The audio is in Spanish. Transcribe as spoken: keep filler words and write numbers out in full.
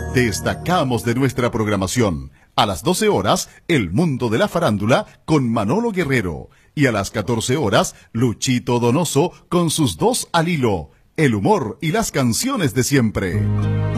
Destacamos de nuestra programación. A las doce horas, El Mundo de la Farándula con Manolo Guerrero. Y a las catorce horas, Luchito Donoso con sus dos al hilo. El humor y las canciones de siempre.